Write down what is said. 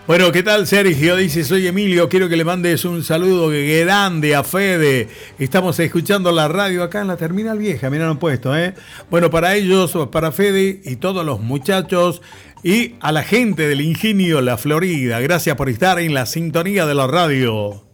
Bueno, ¿qué tal, Sergio? Dice, soy Emilio, quiero que le mandes un saludo grande a Fede. Estamos escuchando la radio acá en la Terminal Vieja, mirá, lo han puesto, ¿eh? Bueno, para ellos, para Fede y todos los muchachos y a la gente del Ingenio La Florida, gracias por estar en la sintonía de la radio.